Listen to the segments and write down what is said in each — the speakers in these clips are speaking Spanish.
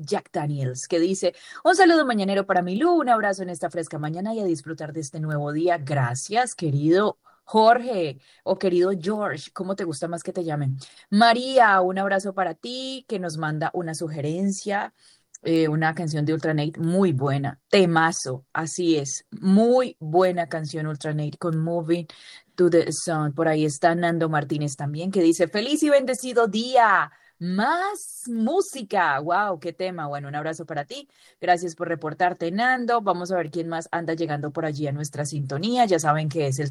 Jack Daniels, que dice, un saludo mañanero para Milú, un abrazo en esta fresca mañana y a disfrutar de este nuevo día. Gracias, querido Jorge o querido George, ¿cómo te gusta más que te llamen? María, un abrazo para ti, que nos manda una sugerencia, una canción de Ultranate muy buena, temazo, así es, muy buena canción Ultranate con Moving to the Sun. Por ahí está Nando Martínez también, que dice, feliz y bendecido día. Más música, wow, qué tema. Bueno, un abrazo para ti. Gracias por reportarte, Nando. Vamos a ver quién más anda llegando por allí a nuestra sintonía. Ya saben que es el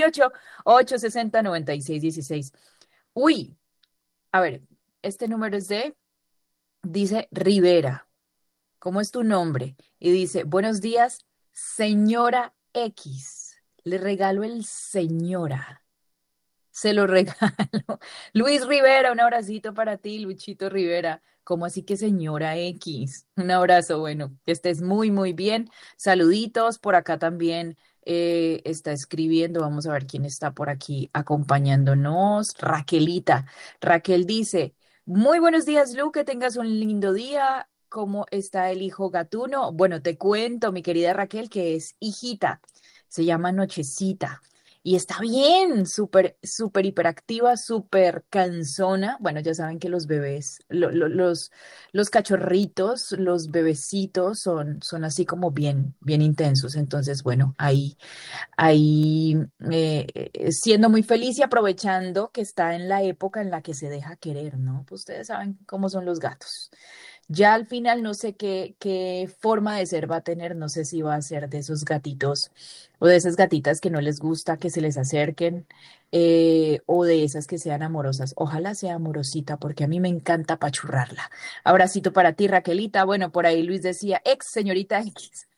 318-860-9616. Uy, a ver, este número es dice Rivera. ¿Cómo es tu nombre? Y dice, buenos días, señora X. Le regalo el señora. Se lo regalo. Luis Rivera, un abracito para ti, Luchito Rivera. ¿Cómo así que señora X? Un abrazo, bueno, que estés muy, muy bien. Saluditos, por acá también está escribiendo. Vamos a ver quién está por aquí acompañándonos. Raquelita. Raquel dice, muy buenos días, Lu, que tengas un lindo día. ¿Cómo está el hijo gatuno? Bueno, te cuento, mi querida Raquel, que es hijita. Se llama Nochecita. Y está bien, súper, súper hiperactiva, súper cansona. Bueno, ya saben que los bebés, los cachorritos, los bebecitos son así como bien, bien intensos. Entonces, bueno, ahí siendo muy feliz y aprovechando que está en la época en la que se deja querer, ¿no? Pues ustedes saben cómo son los gatos. Ya al final no sé qué forma de ser va a tener, no sé si va a ser de esos gatitos o de esas gatitas que no les gusta que se les acerquen o de esas que sean amorosas. Ojalá sea amorosita porque a mí me encanta apachurrarla. Abracito para ti, Raquelita. Bueno, por ahí Luis decía, ex señorita X.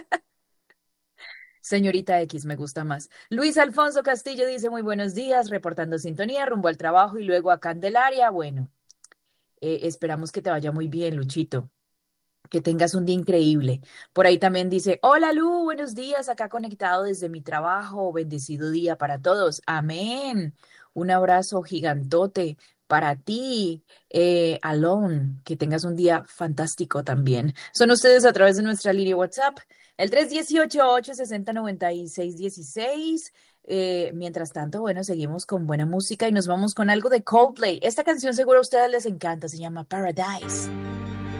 Señorita X, me gusta más. Luis Alfonso Castillo dice muy buenos días, reportando sintonía, rumbo al trabajo y luego a Candelaria. Bueno, esperamos que te vaya muy bien, Luchito. Que tengas un día increíble. Por ahí también dice, hola Lu, buenos días, acá conectado desde mi trabajo, bendecido día para todos. Amén. Un abrazo gigantote para ti, Alon, que tengas un día fantástico también. Son ustedes a través de nuestra línea WhatsApp, el 318-860-9616. Mientras tanto, bueno, seguimos con buena música y nos vamos con algo de Coldplay. Esta canción seguro a ustedes les encanta, se llama Paradise.